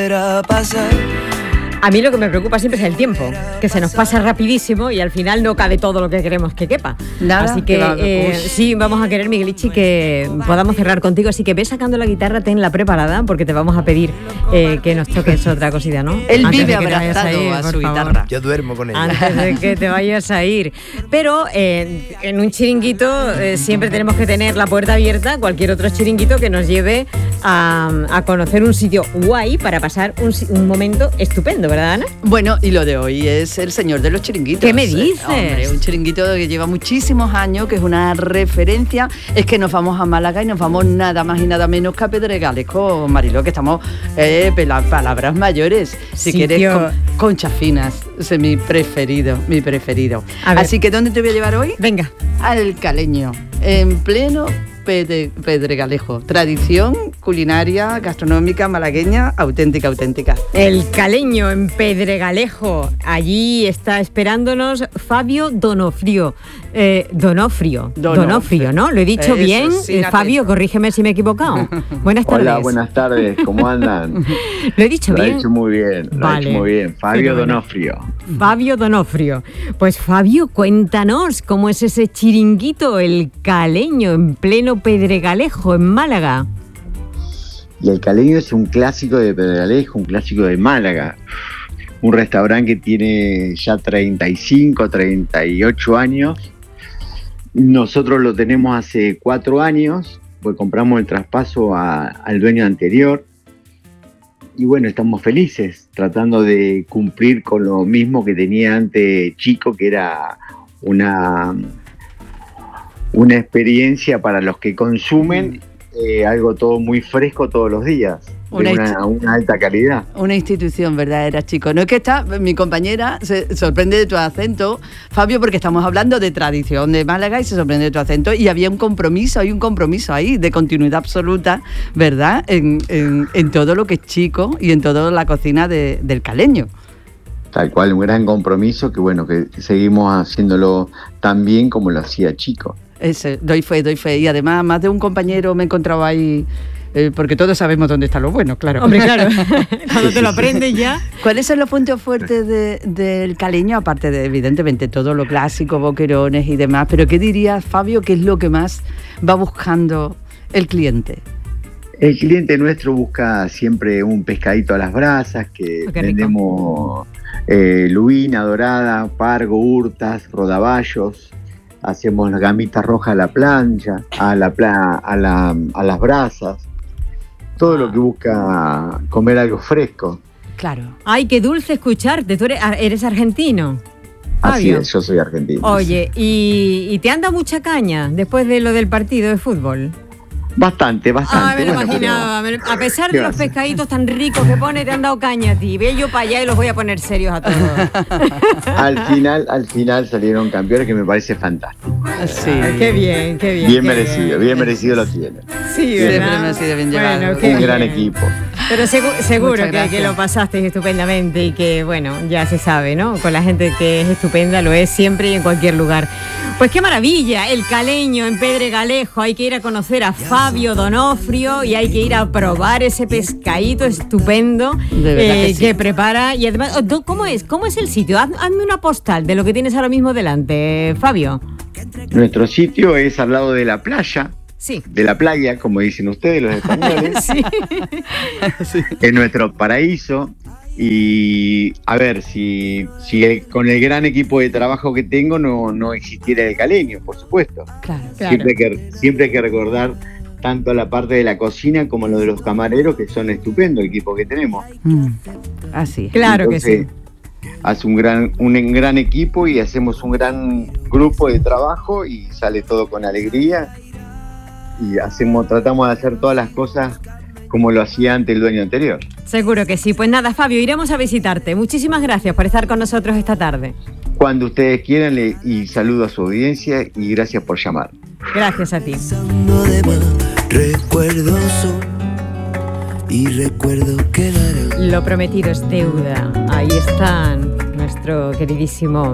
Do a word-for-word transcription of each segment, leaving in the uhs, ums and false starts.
volverá a pasar. A mí lo que me preocupa siempre es el tiempo, que se nos pasa rapidísimo y al final no cabe todo lo que queremos que quepa. Nada, así que que va, eh, sí, vamos a querer, Miguelichi, que podamos cerrar contigo. Así que ve sacando la guitarra, tenla preparada, porque te vamos a pedir eh, que nos toques otra cosita, ¿no? Él Antes vive de que te vayas abrazado a, ir, a por su favor. guitarra. Yo duermo con ella. Antes de que te vayas a ir. Pero eh, en un chiringuito eh, siempre tenemos que tener la puerta abierta a cualquier otro chiringuito que nos lleve a, a conocer un sitio guay para pasar un, un momento estupendo, ¿verdad, Ana? Bueno, y lo de hoy es el señor de los chiringuitos. ¿Qué me dices? Hombre, un chiringuito que lleva muchísimos años, que es una referencia. Es que nos vamos a Málaga y nos vamos nada más y nada menos que a Pedregalejo, Mariló, que estamos eh, pela- palabras mayores. Si Sitio- quieres, con, conchas finas. Ese es mi preferido, mi preferido. A ver. Así que, ¿dónde te voy a llevar hoy? Venga. Al Caleño, en pleno Pede- Pedregalejo. Tradición culinaria, gastronómica, malagueña, auténtica, auténtica. El Caleño en Pedregalejo. Allí está esperándonos Fabio Donofrio. Eh, Donofrio. Donofrio. Donofrio, ¿no? ¿Lo he dicho Eso, bien? sin Eh, Fabio, acento. corrígeme si me he equivocado. Buenas tardes. Hola, buenas tardes, ¿cómo andan? ¿Lo he dicho Lo ha bien? hecho muy bien, lo ha Vale. hecho muy bien. Fabio Fenomenal. Donofrio. Fabio Donofrio. Pues Fabio, cuéntanos cómo es ese chiringuito, el Caleño, en pleno Pedregalejo, en Málaga. Y el Caleño es un clásico de Pedregalejo, un clásico de Málaga. Un restaurante que tiene ya treinta y cinco, treinta y ocho años. Nosotros lo tenemos hace cuatro años, pues compramos el traspaso a- al dueño anterior. Y bueno, estamos felices, tratando de cumplir con lo mismo que tenía antes Chico, que era una, una experiencia para los que consumen eh, algo todo muy fresco todos los días, Una de una, una alta calidad. Una institución verdadera, chicos. No es que está, mi compañera se sorprende de tu acento, Fabio, porque estamos hablando de tradición de Málaga y se sorprende de tu acento. Y había un compromiso, hay un compromiso ahí de continuidad absoluta, ¿verdad? En, en, en todo lo que es Chico y en toda la cocina de, del Caleño. Tal cual, un gran compromiso que bueno, que seguimos haciéndolo tan bien como lo hacía Chico. Ese, doy fe, doy fe. Y además, más de un compañero me he encontrado ahí, eh, porque todos sabemos dónde está lo bueno, claro. Hombre, claro, cuando te lo aprendes ya. ¿Cuáles son los puntos fuertes de- del Caleño? Aparte de, evidentemente, todo lo clásico, boquerones y demás. Pero ¿qué dirías, Fabio, que es lo que más va buscando el cliente? El cliente nuestro busca siempre un pescadito a las brasas, que Oh, qué rico. vendemos eh, lubina, dorada, pargo, hurtas, rodaballos. Hacemos las gamitas rojas a la plancha, a, la pla- a, la, a las brasas. Todo lo que busca comer algo fresco. Claro. Ay, qué dulce escucharte. Tú eres, eres argentino. Así Fabio. es, yo soy argentino. Oye, ¿y, y te anda mucha caña después de lo del partido de fútbol? Bastante, bastante. Ah, me lo bueno, imaginaba. Me lo- A pesar ¿qué de va los a hacer? pescaditos tan ricos que pone, te han dado caña a ti. Ve yo para allá y los voy a poner serios a todos. pero al final, al final salieron campeones, que me parece fantástico. Sí. Ay, qué bien, qué bien. Bien qué merecido, bien merecido lo tienen. Sí, Siempre ¿verdad? me ha sido bien Bueno, llevado. qué Un gran bien. equipo. Pero segu- seguro Muchas que, gracias. que lo pasaste estupendamente y que, bueno, ya se sabe, ¿no? Con la gente que es estupenda, lo es siempre y en cualquier lugar. Pues qué maravilla, el Caleño en Pedregalejo. Hay que ir a conocer a Fabio Donofrio y hay que ir a probar ese pescadito estupendo De verdad eh, que sí. prepara. Y además, oh, do- ¿cómo es? ¿Cómo es el sitio? Haz- Hazme una postal de lo que tienes ahora mismo delante, Fabio. Nuestro sitio es al lado de la playa, Sí. de la playa, como dicen ustedes los españoles. Sí. Es nuestro paraíso. Y a ver, si, si el- con el gran equipo de trabajo que tengo no, no existiera el Caleño, por supuesto. Claro. Claro. Siempre, hay que, siempre hay que recordar tanto la parte de la cocina como lo de los camareros, que son estupendos, el equipo que tenemos. Mm. Así es. Claro que Entonces, sí. hace un gran, un gran equipo y hacemos un gran grupo de trabajo y sale todo con alegría. Y hacemos, tratamos de hacer todas las cosas como lo hacía antes el dueño anterior. Seguro que sí. Pues nada, Fabio, iremos a visitarte. Muchísimas gracias por estar con nosotros esta tarde. Cuando ustedes quieran, le, y saludo a su audiencia y gracias por llamar. Gracias a ti. Pensando de más, recuerdo son y recuerdo que dará. Lo prometido es deuda. Ahí está nuestro queridísimo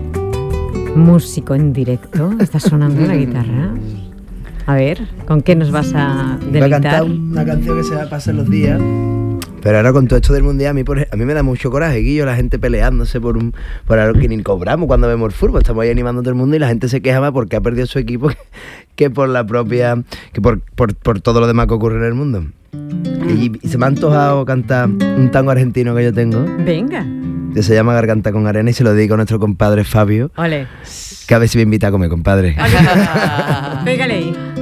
músico en directo. Está sonando la guitarra. A ver, ¿con qué nos vas a Iba a cantar deleitar? una canción que se va a pasar los días, Pero ahora con todo esto del mundial, a mí, por, a mí me da mucho coraje, Guillo, la gente peleándose por un por algo que ni cobramos cuando vemos el fútbol. Estamos ahí animando a todo el mundo y la gente se queja más porque ha perdido su equipo que, que por la propia, que por, por, por todo lo demás que ocurre en el mundo. Y, y se me ha antojado cantar un tango argentino que yo tengo. Venga. Que se llama Garganta con Arena y se lo dedico a nuestro compadre Fabio. Ole. Que a ver si me invita a comer, compadre. Pégale ahí.